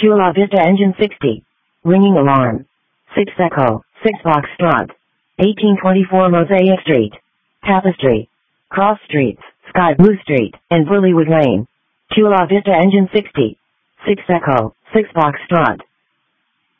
Chula Vista Engine 60. Ringing alarm. 6 Echo, 6 Foxtrot. 1824 Mosaic Street. Tapestry. Cross Streets, Sky Blue Street, and Burleywood Lane. Chula Vista Engine 60. 6 Echo, 6 Foxtrot.